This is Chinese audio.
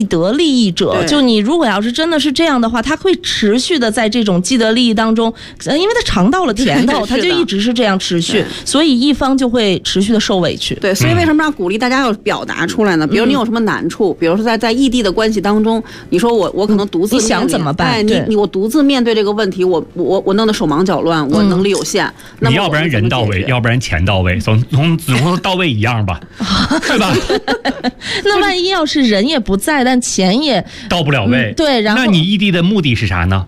得利益者，就你如果要是真的是这样的话，他会持续的在这种既得利益当中，因为他尝到了甜头，他就一直是这样持续，所以一方就会持续的受委屈。 对，所以为什么要鼓励大家要表达出来呢？比如你有什么难处，比如说在异地的关系当中，你说我可能独自面临， 你想怎么办？ 我独自面对这个问题，我弄得手忙脚乱，我能力有限。那你要不然人到位，要不然钱到位，从到位一样吧，是吧？ 那万一要是人也不在，但钱也到不了位， 对，然后那你异地的目的是啥呢？